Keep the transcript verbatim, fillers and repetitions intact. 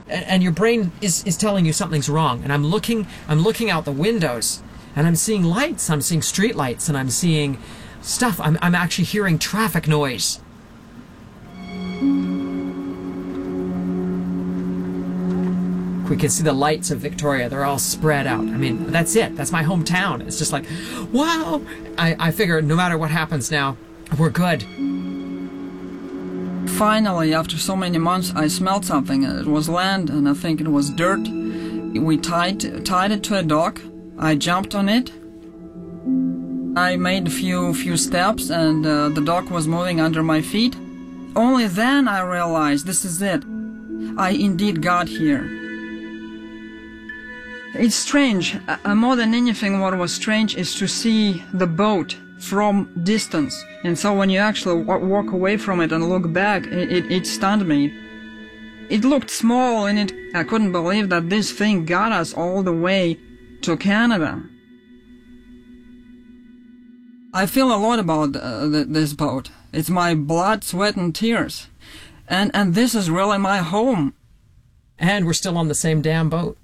and, and your brain is, is telling you something's wrong. And I'm looking, I'm looking out the windows, and I'm seeing lights. I'm seeing street lights, and I'm seeing stuff. I'm, I'm actually hearing traffic noise. We can see the lights of Victoria. They're all spread out. I mean, that's it. That's my hometown. It's just like, wow. I, I figure no matter what happens now, we're good. Finally, after so many months, I smelled something. It was land, and I think it was dirt. We tied, tied it to a dock. I jumped on it. I made a few, few steps, and uh, the dock was moving under my feet. Only then I realized this is it. I indeed got here. It's strange. Uh, more than anything, what was strange is to see the boat from distance. And so when you actually walk away from it and look back, it, it, it stunned me. It looked small, and it, I couldn't believe that this thing got us all the way to Canada. I feel a lot about uh, th this boat. It's my blood, sweat, and tears. And, and this is really my home. And we're still on the same damn boat.